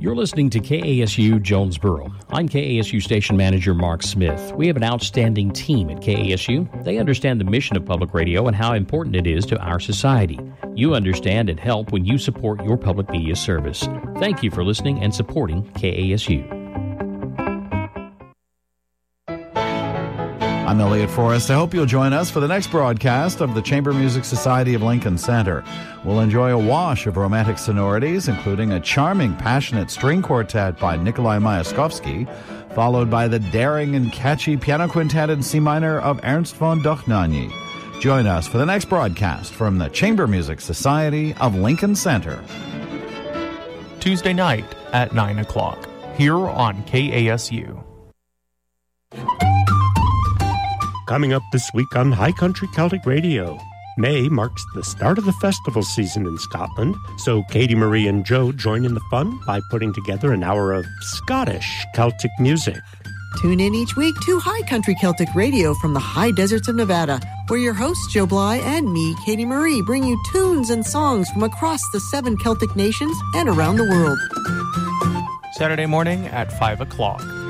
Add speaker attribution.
Speaker 1: You're listening to KASU Jonesboro. I'm KASU Station Manager Mark Smith. We have an outstanding team at KASU. They understand the mission of public radio and how important it is to our society. You understand and help when you support your public media service. Thank you for listening and supporting KASU.
Speaker 2: I'm Elliot Forrest. I hope you'll join us for the next broadcast of the Chamber Music Society of Lincoln Center. We'll enjoy a wash of romantic sonorities, including a charming, passionate string quartet by Nikolai Myaskovsky, followed by the daring and catchy piano quintet in C minor of Ernst von Dochnany. Join us for the next broadcast from the Chamber Music Society of Lincoln Center.
Speaker 3: Tuesday night at 9 o'clock, here on KASU.
Speaker 4: Coming up this week on High Country Celtic Radio. May marks the start of the festival season in Scotland, so Katie Marie and Joe join in the fun by putting together an hour of Scottish Celtic music.
Speaker 5: Tune in each week to High Country Celtic Radio from the high deserts of Nevada, where your hosts Joe Bly and me, Katie Marie, bring you tunes and songs from across the 7 Celtic nations and around the world.
Speaker 3: Saturday morning at 5 o'clock.